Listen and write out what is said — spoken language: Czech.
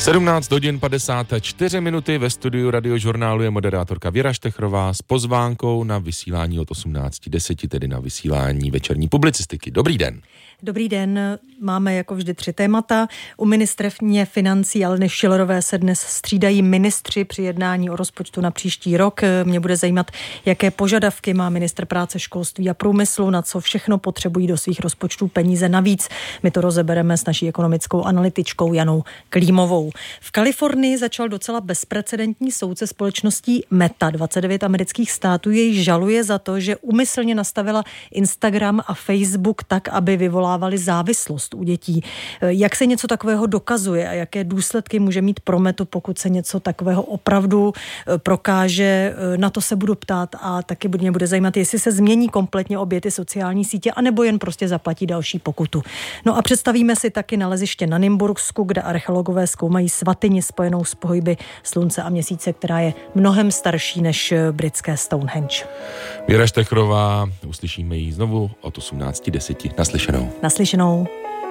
17 hodin 54 minuty ve studiu Radiožurnálu je moderátorka Věra Štechrová s pozvánkou na vysílání od 18:10, tedy na vysílání večerní publicistiky. Dobrý den. Dobrý den, máme jako vždy 3 témata. U ministryně financí Aleny Schillerové se dnes střídají ministři při jednání o rozpočtu na příští rok. Mě bude zajímat, jaké požadavky má ministr práce, školství a průmyslu, na co všechno potřebují do svých rozpočtů peníze navíc. My to rozebereme s naší ekonomickou analytičkou Janou Klímovou. V Kalifornii začal docela bezprecedentní soud se společností Meta. 29 amerických států jej žaluje za to, že úmyslně nastavila Instagram a Facebook tak, aby vyvolávali závislost u dětí. Jak se něco takového dokazuje a jaké důsledky může mít pro Metu, pokud se něco takového opravdu prokáže? Na to se budu ptát a taky mě bude zajímat, jestli se změní kompletně obě ty sociální sítě, anebo jen prostě zaplatí další pokutu. No a představíme si taky naleziště na Nymbursku, kde archeologové zkoumají svatyni spojenou s pohyby slunce a měsíce, která je mnohem starší než britské Stonehenge. Věra Štechrová, uslyšíme ji znovu od 18:10. Naslyšenou. Naslyšenou.